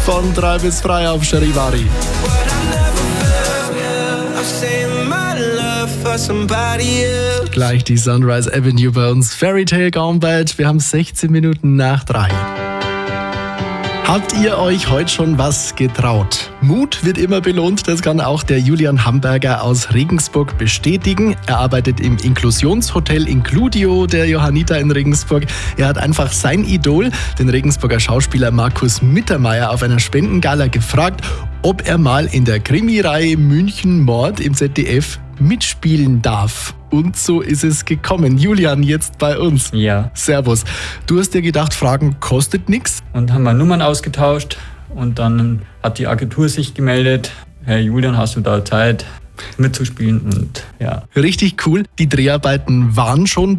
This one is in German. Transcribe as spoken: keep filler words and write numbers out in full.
von drei bis frei auf Charivari. Gleich die Sunrise Avenue bei uns. Fairy Tale Gone Bad. Wir haben sechzehn Minuten nach drei. Habt ihr euch heute schon was getraut? Mut wird immer belohnt, das kann auch der Julian Hamburger aus Regensburg bestätigen. Er arbeitet im Inklusionshotel Includio der Johanniter in Regensburg. Er hat einfach sein Idol, den Regensburger Schauspieler Markus Mittermeier, auf einer Spendengala gefragt, ob er mal in der Krimireihe München Mord im Z D F mitspielen darf. Und so ist es gekommen. Julian, jetzt bei uns. Ja. Servus. Du hast dir gedacht, Fragen kostet nichts? Und haben wir Nummern ausgetauscht und dann hat die Agentur sich gemeldet. Hey Julian, hast du da Zeit mitzuspielen? Und ja. Richtig cool. Die Dreharbeiten waren schon